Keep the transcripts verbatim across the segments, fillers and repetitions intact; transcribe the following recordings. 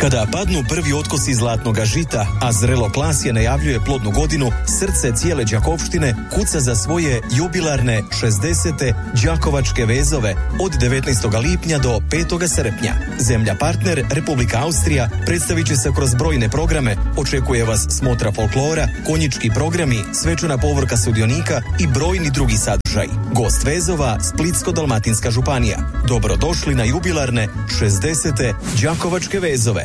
Kada padnu prvi otkosi zlatnoga žita, a zrelo klasje najavljuje plodnu godinu, srce cijele Đakovštine kuca za svoje jubilarne šezdesete Đakovačke vezove od devetnaestog lipnja do petog srpnja. Zemlja partner Republika Austrija predstavit će se kroz brojne programe, očekuje vas smotra folklora, konjički programi, svečana povorka sudionika i brojni drugi sadržaj. Gost vezova Splitsko-dalmatinska županija. Dobrodošli na jubilarne šezdesete Đakovačke vezove.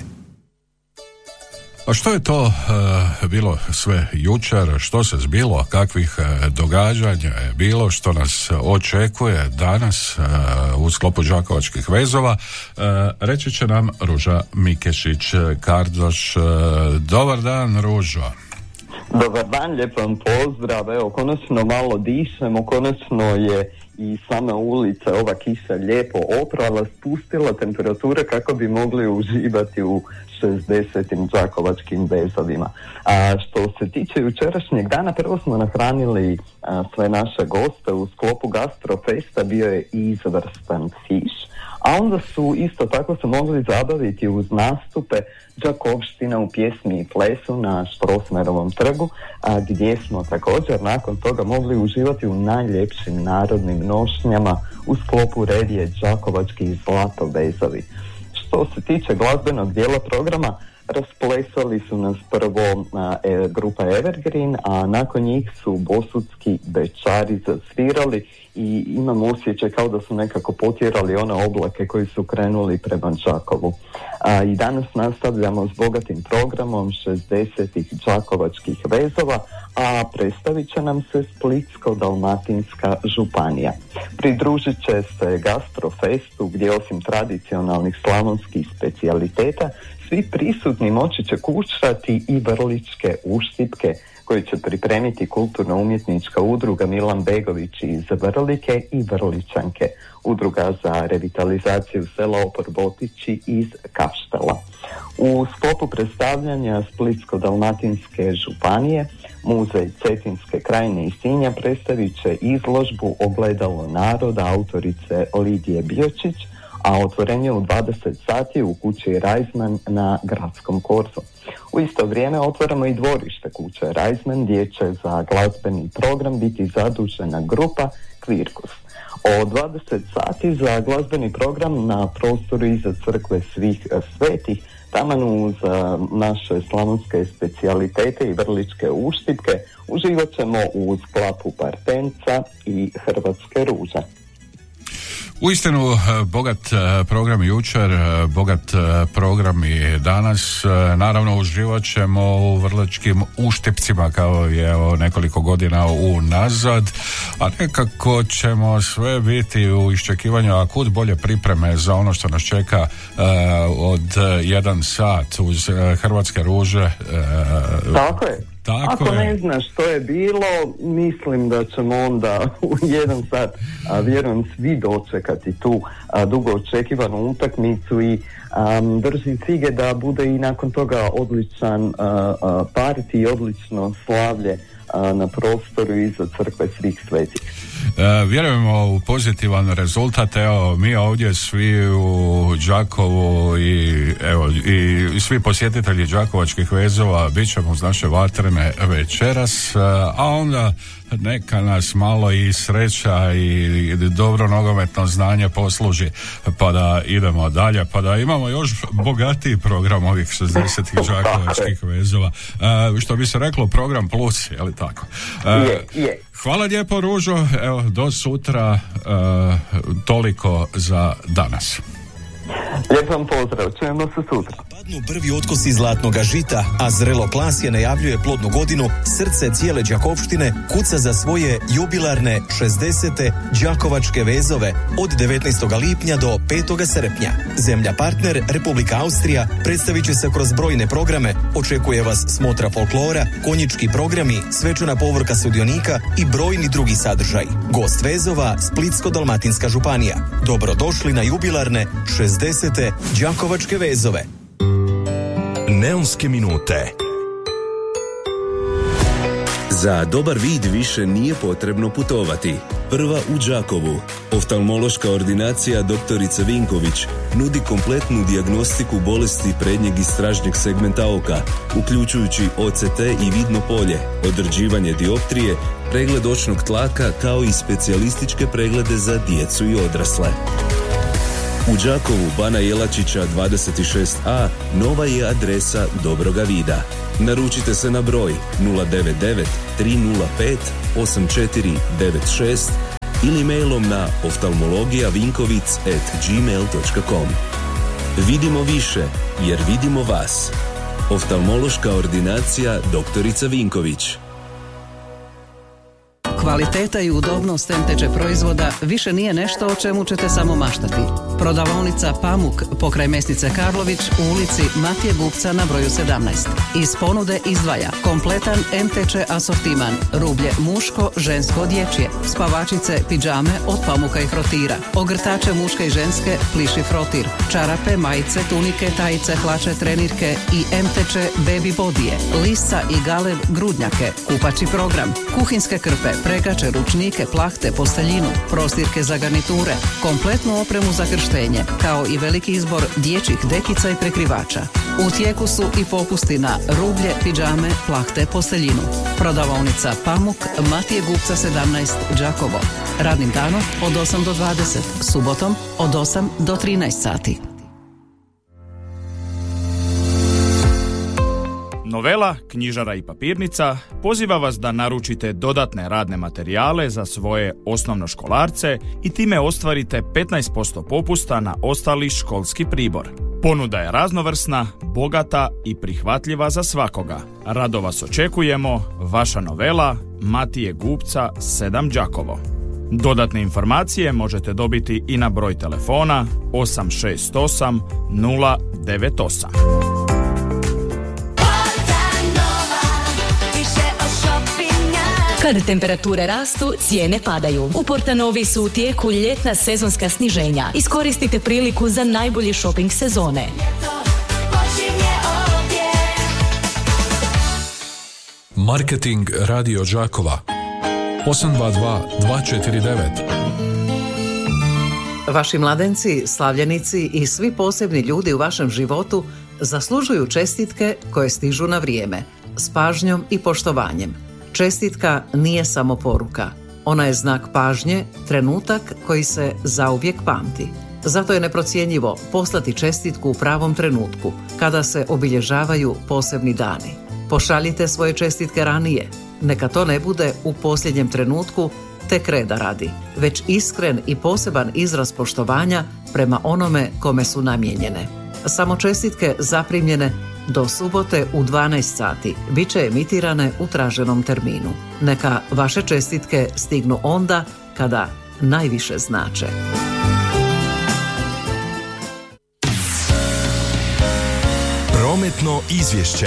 A što je to e, bilo sve jučer, što se zbilo, kakvih e, događanja je bilo, što nas očekuje danas e, u sklopu Đakovačkih vezova, e, reći će nam Ruža Mikešić-Kardoš. E, dobar dan, Ružo. Dobar dan, lijep vam pozdrav. Evo, konačno malo dišemo, konačno je i sama ulica, ova kiša lijepo oprala, spustila temperature kako bi mogli uživati u šezdesetim Đakovačkim vezovima. A što se tiče jučerašnjeg dana, prvo smo nahranili a, sve naše goste u sklopu Gastrofesta, bio je izvrstan fiš, a onda su isto tako se mogli zabaviti uz nastupe Đakovština u pjesmi i plesu na Štrosmajerovom trgu, a gdje smo također nakon toga mogli uživati u najljepšim narodnim nošnjama u sklopu revije Đakovački zlatovezovi. Što se tiče glazbenog dijela programa, rasplesali su nas prvo a, e, grupa Evergreen, a nakon njih su Bosutski Bečari zasvirali i imam osjećaj kao da su nekako potjerali one oblake koji su krenuli prema Đakovu. A, I danas nastavljamo s bogatim programom šezdesetih Đakovačkih vezova, a predstavit će nam se Splitsko-dalmatinska županija. Pridružit će se Gastrofestu gdje osim tradicionalnih slavonskih specijaliteta svi prisutni moći će kušati i vrličke uštipke koje će pripremiti kulturno-umjetnička udruga Milan Begović iz Vrlike i Vrličanke, udruga za revitalizaciju sela Oporbotići iz Kaštela. U sklopu predstavljanja Splitsko-dalmatinske županije Muzej Cetinske krajine i Sinja predstavit će izložbu Ogledalo naroda autorice Lidije Biočić, a otvorenje u dvadeset sati u kući Reisman na Gradskom korzu. U isto vrijeme otvaramo i dvorište kuće Reisman gdje će za glazbeni program biti zadužena grupa Kvirkus. O dvadeset sati za glazbeni program na prostoru iza crkve Svih svetih, taman uz naše slavonske specijalitete i vrličke uštipke, uživat ćemo u sklapu Partenca i Hrvatske ruže. Uistinu bogat program jučer, bogat program i danas. Naravno uživat ćemo u vrličkim uštipcima kao je evo, nekoliko godina unazad, a nekako ćemo sve biti u iščekivanju akut bolje pripreme za ono što nas čeka uh, od jedan sat uz uh, Hrvatske ruže. Uh, Tako je. Tako Ako je. ne znaš što je bilo, mislim da ćemo onda u jedan sat, a vjerujem, svi dočekati tu a, dugo očekivanu utakmicu i a, držim fige da bude i nakon toga odličan a, a, parti i odlično slavlje a, na prostoru iza crkve Svih svetih. E, vjerujemo u pozitivan rezultat. Evo, mi ovdje svi u Đakovu i, evo, i svi posjetitelji Đakovačkih vezova bit ćemo uz naše vatrene večeras, a onda neka nas malo i sreća i dobro nogometno znanje posluži pa da idemo dalje, pa da imamo još bogatiji program ovih šezdesetih Đakovačkih vezova. E, što bi se reklo program plus, je li tako? E, je, je. Hvala lijepo, Ružo. Evo, do sutra, e, toliko za danas. Lijep vam pozdrav, čujemo se sutra. Padnu prvi otkosi zlatnoga žita, a zrelo klasje najavljuje plodnu godinu, srce cijele Đakovštine kuca za svoje jubilarne šezdesete Đakovačke vezove od devetnaestog lipnja do petog srpnja. Zemlja partner Republika Austrija predstavit će se kroz brojne programe, očekuje vas smotra folklora, konjički programi, svečana povorka sudionika i brojni drugi sadržaj. Gost vezova Splitsko-dalmatinska županija. Dobrodošli na jubilarne šezdesete Đakovačke vezove. Neonske minute. Za dobar vid više nije potrebno putovati. prva u Đakovu. Oftalmološka ordinacija doktorica Vinković nudi kompletnu dijagnostiku bolesti prednjeg i stražnjeg segmenta oka, uključujući O C T i vidno polje, određivanje dioptrije, pregled očnog tlaka kao i specijalističke preglede za djecu i odrasle. U Đakovu Bana Jelačića dvadeset šest a nova je adresa Dobroga vida. Naručite se na broj nula devet devet tri nula pet osam četiri devet šest ili mailom na oftalmologijavinkovic at gmail dot com. Vidimo više jer vidimo vas. Oftalmološka ordinacija doktorica Vinković. Kvaliteta i udobnost em te če proizvoda više nije nešto o čemu ćete samo maštati. Prodavaonica Pamuk pokraj mesnice Karlović u ulici Matije Gupca na broju sedamnaest. Iz ponude izdvaja kompletan em te če asortiman, rublje muško, žensko, dječje, spavačice, pidžame od pamuka i frotira, ogrtače muške i ženske, pliši frotir, čarape, majice, tunike, tajice, hlače, trenirke i em te če baby bodije, lisa i galev grudnjake, kupači program, kuhinske krpe, pregače, ručnike, plahte, posteljinu, prostirke za garniture, kompletnu opremu za krštenje, kao i veliki izbor dječjih dekica i prekrivača. U tijeku su i popusti na rublje, pidžame, plahte, posteljinu. Prodavaonica Pamuk, Matije Gupca sedamnaest, Đakovo. Radnim danom od osam do dvadeset, subotom od osam do trinaest sati. Novela, knjižara i papirnica poziva vas da naručite dodatne radne materijale za svoje osnovnoškolarce i time ostvarite petnaest posto popusta na ostali školski pribor. Ponuda je raznovrsna, bogata i prihvatljiva za svakoga. Rado vas očekujemo, vaša novela Matije Gupca sedam Đakovo. Dodatne informacije možete dobiti i na broj telefona osam šest osam nula devet osam. Kad temperature rastu, cijene padaju. U Portanovi su u tijeku ljetna sezonska sniženja. Iskoristite priliku za najbolji shopping sezone. Marketing Radio Đakova osam dva dva dva četiri devet. Vaši mladenci, slavljenici i svi posebni ljudi u vašem životu zaslužuju čestitke koje stižu na vrijeme, s pažnjom i poštovanjem. Čestitka nije samo poruka. Ona je znak pažnje, trenutak koji se zauvijek pamti. Zato je neprocjenjivo poslati čestitku u pravom trenutku, kada se obilježavaju posebni dani. Pošaljite svoje čestitke ranije. Neka to ne bude u posljednjem trenutku, tek reda radi, već iskren i poseban izraz poštovanja prema onome kome su namijenjene. Samo čestitke zaprimljene do subote u dvanaest sati bit će emitirane u traženom terminu. Neka vaše čestitke stignu onda kada najviše znače. Prometno izvješće.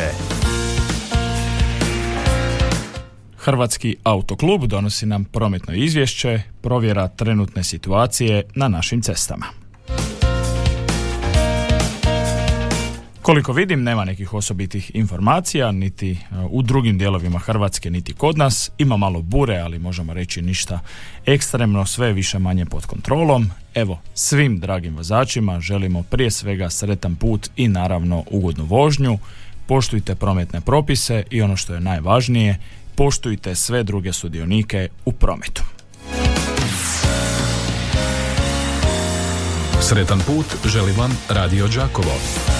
Hrvatski autoklub donosi nam prometno izvješće, provjera trenutne situacije na našim cestama. Koliko vidim, nema nekih osobitih informacija, niti u drugim dijelovima Hrvatske, niti kod nas. Ima malo bure, ali možemo reći ništa ekstremno, sve više manje pod kontrolom. Evo, svim dragim vozačima želimo prije svega sretan put i naravno ugodnu vožnju. Poštujte prometne propise i ono što je najvažnije, poštujte sve druge sudionike u prometu. Sretan put želi vam Radio Đakovo.